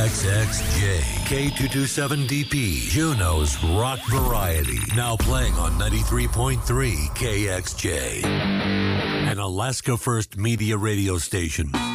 KXXJ, K227DP, Juneau's Rock Variety. Now playing on 93.3 KXJ, an Alaska First Media radio station.